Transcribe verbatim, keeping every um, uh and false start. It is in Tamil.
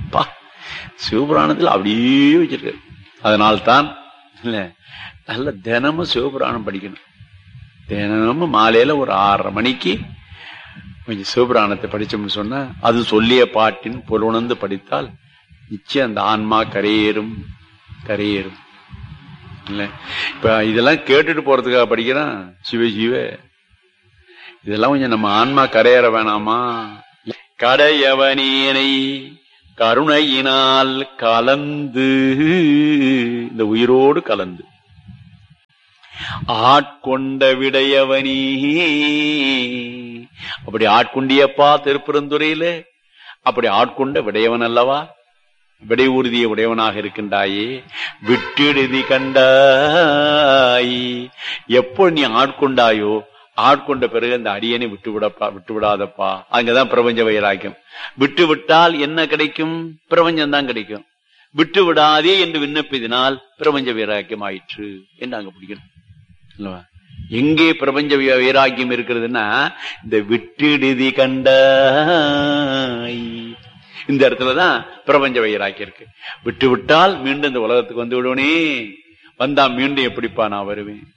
பா சிவபுராணத்தில் அப்படியே வச்சிருக்காரு. அதனால்தான் இல்ல நல்ல தினமும் சிவபுராணம் படிக்கணும். தினமும் மாலையில ஒரு ஆறரை மணிக்கு கொஞ்சம் சிவபுராணத்தை படிச்சோம்னு சொன்னா, அது சொல்லிய பாட்டின் பொருளுணர்ந்து படித்தால் நிச்சயம் அந்த ஆன்மா கரையேறும் கரையேறும். இல்ல இப்ப இதெல்லாம் கேட்டுட்டு போறதுக்காக படிக்கிறான். சிவ சிவ இதெல்லாம் கொஞ்சம் நம்ம ஆன்மா கரையேற வேணாமா? கடையவனேனை கருணையினால் கலந்து, இந்த உயிரோடு கலந்து ஆட்கொண்ட விடையவனே, அப்படி ஆட்கொண்டியப்பா திருப்பெருந்துறையில, அப்படி ஆட்கொண்ட விடையவன் அல்லவா, விடை ஊர்திய உடையவனாக இருக்கின்றாயே. விட்டெழுதி கண்டாய், எப்போ நீ ஆட்கொண்டாயோ ஆட்கொண்ட பிறகு அந்த அடியனை விட்டு விடப்பா விட்டு விடாதப்பா. அங்கதான் பிரபஞ்ச வைராக்கியம். விட்டு விட்டால் என்ன கிடைக்கும்? பிரபஞ்சம் தான் கிடைக்கும். விட்டு விடாதே என்று விண்ணப்பினால் பிரபஞ்ச வைராக்கியம் ஆயிற்று என்று அங்க பிடிக்கணும். எங்கே பிரபஞ்ச வைராக்கியம் இருக்கிறதுன்னா, இந்த விட்டெழுதி கண்டாய் இந்த இடத்துலதான் பிரபஞ்ச வைராக்கியம் இருக்கு. விட்டு விட்டால் மீண்டும் இந்த உலகத்துக்கு வந்து விடுவனே, வந்தா மீண்டும் எப்படிப்பா நான் வருவேன்?